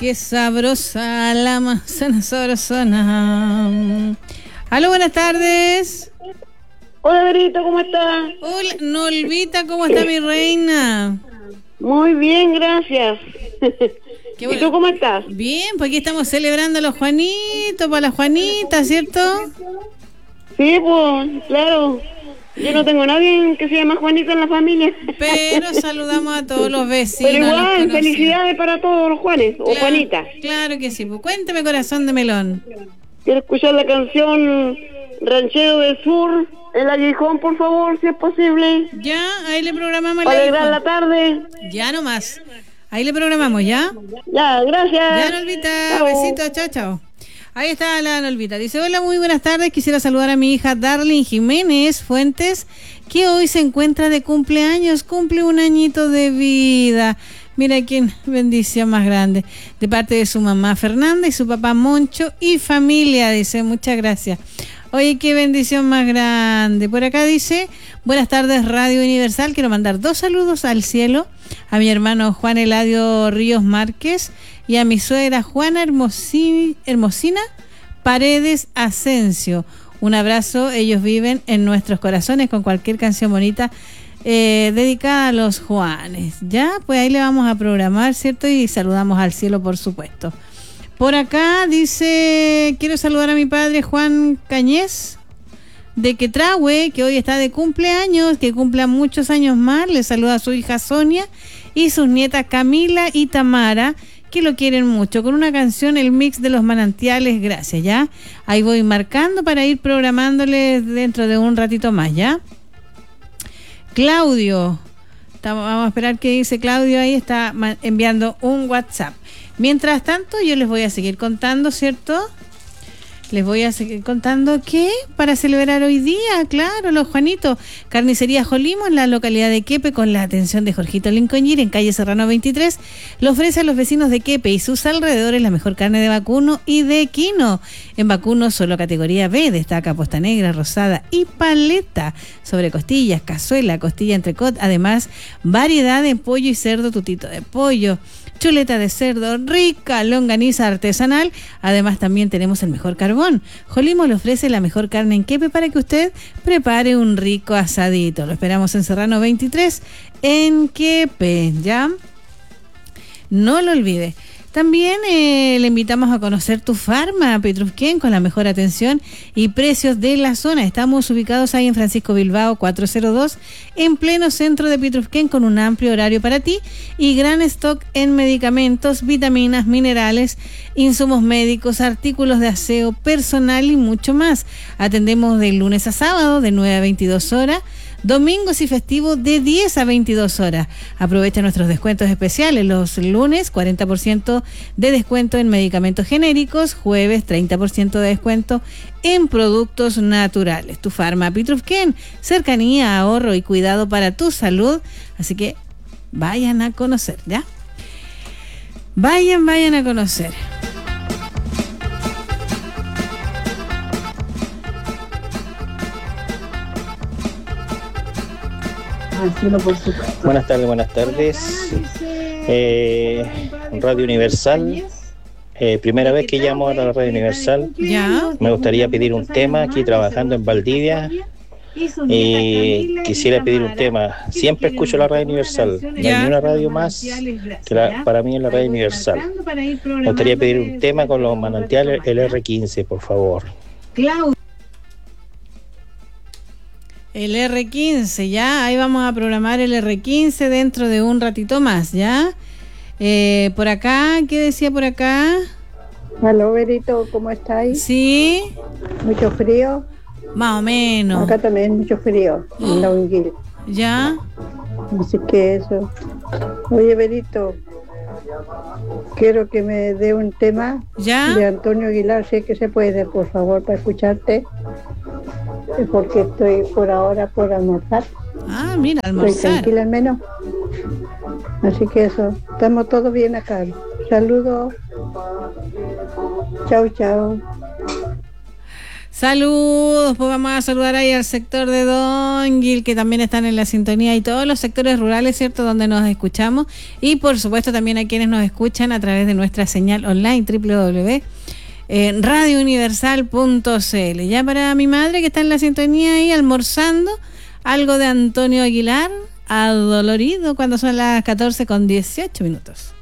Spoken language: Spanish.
Qué sabrosa la manzana sabrosona. Aló, buenas tardes. Hola, Verito, ¿cómo estás? Hola, Nolvita, ¿cómo está mi reina? Muy bien, gracias. Qué bueno. ¿Y tú cómo estás? Bien, pues aquí estamos celebrando a los Juanitos, para la Juanita, ¿cierto? Sí, pues, claro. Yo no tengo nadie que se llame Juanita en la familia. Pero saludamos a todos los vecinos. Pero igual, felicidades para todos los Juanes, o Juanitas. Claro que sí, pues cuéntame, corazón de melón. Quiero escuchar la canción Ranchero del Sur, El Aguijón, por favor, si es posible. Ya, ahí le programamos. Para alegrar la tarde. Ya nomás. Ahí le programamos, ¿ya? Ya, gracias. Ya, Nolvita, chao. Besitos, chao, chao. Ahí está la Nolvita. Dice, hola, muy buenas tardes. Quisiera saludar a mi hija Darlene Jiménez Fuentes, que hoy se encuentra de cumpleaños. Cumple un añito de vida. Mira quién bendición más grande. De parte de su mamá Fernanda y su papá Moncho y familia. Dice, muchas gracias. Oye, qué bendición más grande. Por acá dice, buenas tardes Radio Universal. Quiero mandar 2 saludos al cielo a mi hermano Juan Eladio Ríos Márquez y a mi suegra Juana Hermosina Paredes Asensio. Un abrazo, ellos viven en nuestros corazones con cualquier canción bonita dedicada a los Juanes. Ya, pues ahí le vamos a programar, ¿cierto? Y saludamos al cielo, por supuesto. Por acá dice, quiero saludar a mi padre Juan Cañez de Quetrahue, que hoy está de cumpleaños, que cumpla muchos años más. Le saluda a su hija Sonia y sus nietas Camila y Tamara, que lo quieren mucho, con una canción, El Mix de los Manantiales. Gracias, ¿ya? Ahí voy marcando para ir programándoles dentro de un ratito más, ¿ya? Claudio, vamos a esperar que dice Claudio, ahí está enviando un WhatsApp. Mientras tanto, yo les voy a seguir contando, ¿cierto? Les voy a seguir contando que para celebrar hoy día, claro, los Juanitos, Carnicería Jolimo en la localidad de Quepe, con la atención de Jorgito Lincoñir en calle Serrano 23, le ofrece a los vecinos de Quepe y sus alrededores la mejor carne de vacuno y de equino. En vacuno solo categoría B, destaca posta negra, rosada y paleta, sobre costillas, cazuela, costilla entrecot, además variedad de pollo y cerdo, tutito de pollo, chuleta de cerdo, rica longaniza artesanal. Además también tenemos el mejor carbón. Jolimo le ofrece la mejor carne en Quepe para que usted prepare un rico asadito. Lo esperamos en Serrano 23 en Quepe, ¿ya? No lo olvide. También le invitamos a conocer Tu Farma Petrusquén, con la mejor atención y precios de la zona. Estamos ubicados ahí en Francisco Bilbao 402, en pleno centro de Petrusquén, con un amplio horario para ti y gran stock en medicamentos, vitaminas, minerales, insumos médicos, artículos de aseo personal y mucho más. Atendemos de lunes a sábado de 9 a 22 horas. Domingos y festivos de 10 a 22 horas. Aprovecha nuestros descuentos especiales. Los lunes, 40% de descuento en medicamentos genéricos. Jueves, 30% de descuento en productos naturales. Tu Farma Petrusquén, cercanía, ahorro y cuidado para tu salud. Así que vayan a conocer, ¿ya? Vayan a conocer. Buenas tardes. Radio Universal. Primera vez que llamo a la Radio Universal. ¿Ya? Me gustaría pedir un tema aquí trabajando en Valdivia. Quisiera pedir un tema. Siempre escucho la Radio Universal. No hay ni una radio más que para mí es la Radio Universal. Me gustaría pedir un tema con los manantiales, el R15, por favor. El R15, ya, ahí vamos a programar el R15 dentro de un ratito más, ¿ya? Por acá, ¿qué decía por acá? Aló, Berito, ¿cómo estáis? Sí. ¿Mucho frío? Más o menos. Acá también mucho frío, en la Unguil. ¿Ya? Así que eso. Oye, Berito, quiero que me dé un tema de Antonio Aguilar, si es que se puede, por favor, para escucharte. Porque estoy por ahora por almorzar. Ah, mira, almorzar. Estoy tranquila al menos. Así que eso, estamos todos bien acá. Saludos. Chao. Saludos, pues vamos a saludar ahí al sector de Donguil, que también están en la sintonía, y todos los sectores rurales, ¿cierto?, donde nos escuchamos, y por supuesto también a quienes nos escuchan a través de nuestra señal online www.radiouniversal.cl. Ya para mi madre que está en la sintonía ahí almorzando, algo de Antonio Aguilar, adolorido, cuando son las 14:18.